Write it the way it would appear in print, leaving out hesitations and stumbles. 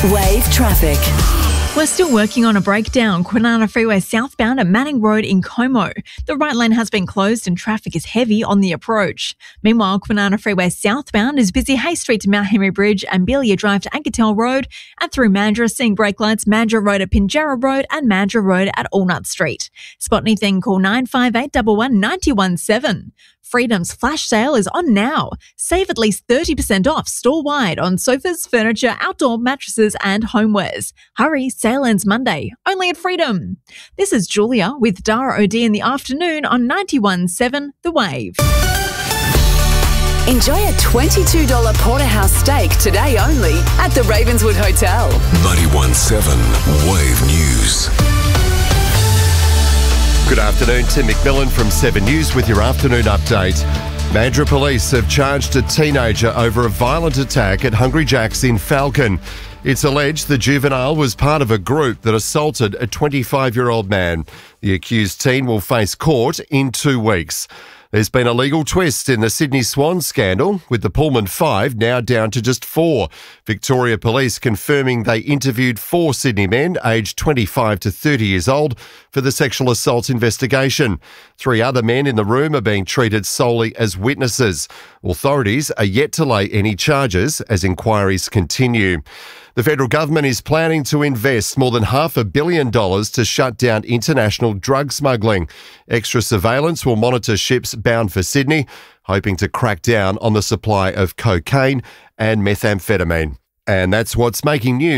Wave traffic. We're still working on a breakdown. Kwinana Freeway southbound at Manning Road in Como. The right lane has been closed and traffic is heavy on the approach. Meanwhile, Kwinana Freeway southbound is busy Hay Street to Mount Henry Bridge and Belia Drive to Anketel Road, and through Mandurah, seeing brake lights Mandurah Road at Pinjarra Road and Mandurah Road at Allnut Street. Spot anything, call 958 11 917. Freedom's flash sale is on now. Save at least 30% off store-wide on sofas, furniture, outdoor mattresses and homewares. Hurry, sale ends Monday, only at Freedom. This is Julia with Dara O'D in the afternoon on 91.7 The Wave. Enjoy a $22 porterhouse steak today only at the Ravenswood Hotel. 91.7 Wave News. Good afternoon, Tim McMillan from 7 News with your afternoon update. Mandurah police have charged a teenager over a violent attack at Hungry Jack's in Falcon. It's alleged the juvenile was part of a group that assaulted a 25-year-old man. The accused teen will face court in 2 weeks. There's been a legal twist in the Sydney Swan scandal, with the Pullman 5 now down to just 4. Victoria Police confirming they interviewed 4 Sydney men aged 25 to 30 years old for the sexual assault investigation. 3 other men in the room are being treated solely as witnesses. Authorities are yet to lay any charges as inquiries continue. The federal government is planning to invest more than $500 million to shut down international drug smuggling. Extra surveillance will monitor ships bound for Sydney, hoping to crack down on the supply of cocaine and methamphetamine. And that's what's making news.